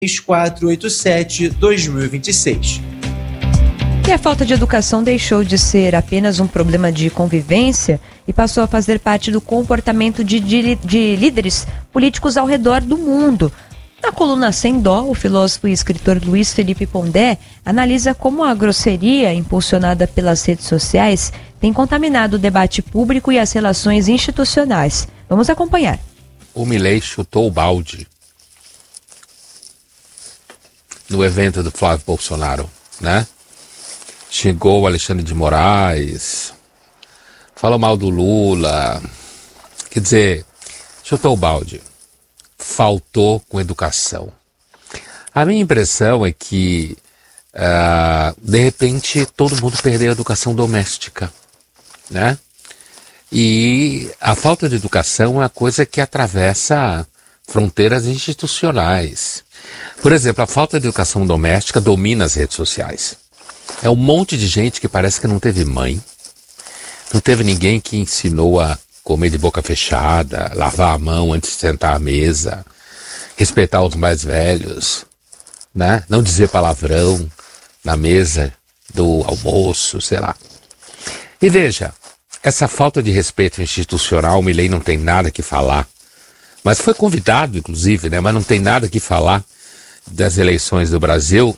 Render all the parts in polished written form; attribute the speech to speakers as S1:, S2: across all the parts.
S1: 3487-2026.
S2: E a falta de educação deixou de ser apenas um problema de convivência e passou a fazer parte do comportamento de líderes políticos ao redor do mundo. Na coluna Sem Dó, o filósofo e escritor Luiz Felipe Pondé analisa como a grosseria impulsionada pelas redes sociais tem contaminado o debate público e as relações institucionais. Vamos acompanhar.
S3: O Milei chutou o balde no evento do Flávio Bolsonaro, né? Xingou o Alexandre de Moraes, falou mal do Lula, quer dizer, chutou o balde, faltou com educação. A minha impressão é que, de repente, todo mundo perdeu a educação doméstica, né? E a falta de educação é uma coisa que atravessa fronteiras institucionais. Por exemplo, a falta de educação doméstica domina as redes sociais. É um monte de gente que parece que não teve mãe, não teve ninguém que ensinou a comer de boca fechada, lavar a mão antes de sentar à mesa, respeitar os mais velhos, né? Não dizer palavrão na mesa do almoço, sei lá. E veja, essa falta de respeito institucional, o Milei não tem nada que falar, mas foi convidado, inclusive, né? Mas não tem nada que falar das eleições do Brasil.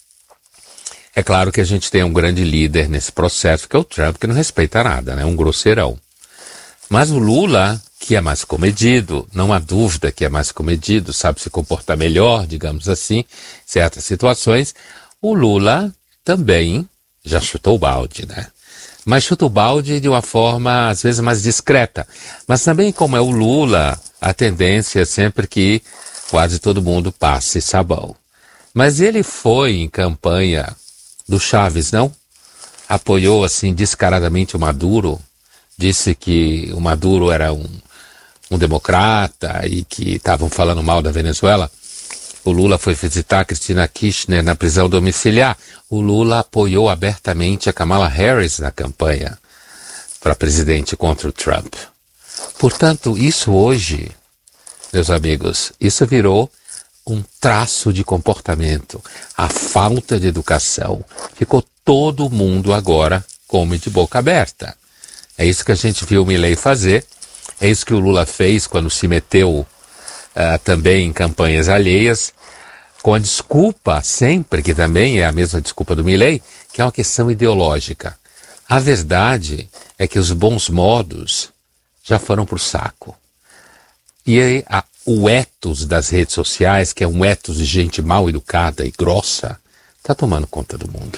S3: É claro que a gente tem um grande líder nesse processo, que é o Trump, que não respeita nada, né? Um grosseirão. Mas o Lula, que é mais comedido, não há dúvida que é mais comedido, sabe se comportar melhor, digamos assim, em certas situações. O Lula também já chutou o balde, né? Mas chuta o balde de uma forma, às vezes, mais discreta. Mas também, como é o Lula, a tendência é sempre que quase todo mundo passe sabão. Mas ele foi em campanha do Chaves, não? Apoiou, assim, descaradamente o Maduro, disse que o Maduro era um democrata e que estavam falando mal da Venezuela. O Lula foi visitar a Cristina Kirchner na prisão domiciliar. O Lula apoiou abertamente a Kamala Harris na campanha para presidente contra o Trump. Portanto, isso hoje, meus amigos, isso virou um traço de comportamento. A falta de educação. Ficou todo mundo agora come de boca aberta. É isso que a gente viu o Milei fazer. É isso que o Lula fez quando se meteu também em campanhas alheias, com a desculpa sempre, que também é a mesma desculpa do Milei, que é uma questão ideológica. A verdade é que os bons modos já foram pro saco. E aí, o ethos das redes sociais, que é um ethos de gente mal educada e grossa, está tomando conta do mundo.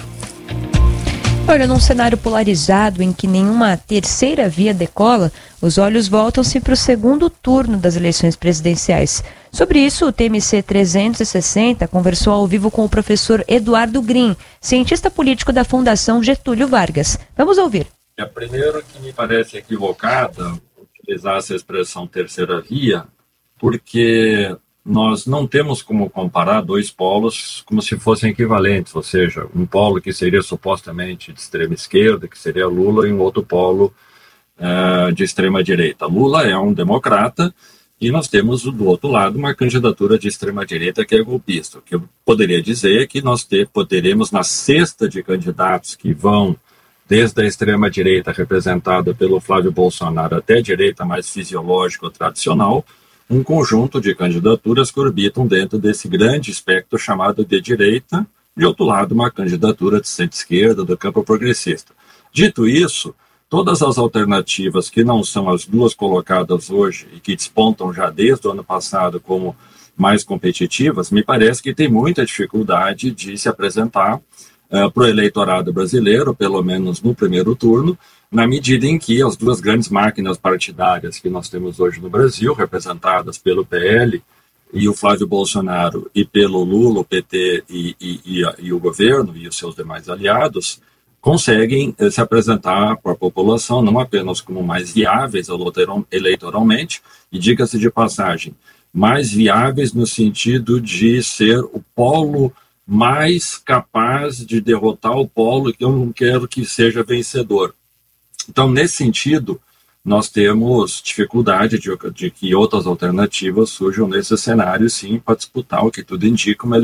S2: Olha, num cenário polarizado em que nenhuma terceira via decola, os olhos voltam-se para o segundo turno das eleições presidenciais. Sobre isso, o TMC 360 conversou ao vivo com o professor Eduardo Green, cientista político da Fundação Getúlio Vargas. Vamos ouvir.
S4: Primeiro que me parece equivocada utilizar essa expressão terceira via, porque nós não temos como comparar dois polos como se fossem equivalentes, ou seja, um polo que seria supostamente de extrema esquerda, que seria Lula, e um outro polo de extrema direita. Lula é um democrata e nós temos do outro lado uma candidatura de extrema direita que é golpista. O que eu poderia dizer é que nós poderemos na cesta de candidatos que vão desde a extrema direita representada pelo Flávio Bolsonaro até a direita mais fisiológica ou tradicional, um conjunto de candidaturas que orbitam dentro desse grande espectro chamado de direita, de outro lado, uma candidatura de centro-esquerda, do campo progressista. Dito isso, todas as alternativas que não são as duas colocadas hoje e que despontam já desde o ano passado como mais competitivas, me parece que tem muita dificuldade de se apresentar para o eleitorado brasileiro, pelo menos no primeiro turno, na medida em que as duas grandes máquinas partidárias que nós temos hoje no Brasil, representadas pelo PL e o Flávio Bolsonaro, e pelo Lula, o PT e o governo e os seus demais aliados, conseguem se apresentar para a população não apenas como mais viáveis eleitoralmente, e diga-se de passagem, mais viáveis no sentido de ser o polo mais capaz de derrotar o polo que eu não quero que seja vencedor. Então, nesse sentido, nós temos dificuldade de que outras alternativas surjam nesse cenário, sim, para disputar o que tudo indica uma